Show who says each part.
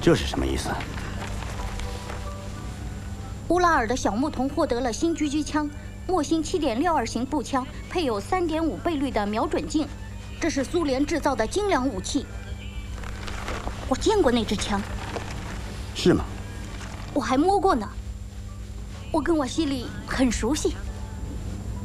Speaker 1: 这是什么意思？
Speaker 2: 乌拉尔的小牧童获得了新狙击枪，莫辛7.62型步枪，配有3.5倍率的瞄准镜，这是苏联制造的精良武器。我见过那支枪。
Speaker 1: 是吗？
Speaker 2: 我还摸过呢。我跟瓦西里很熟悉。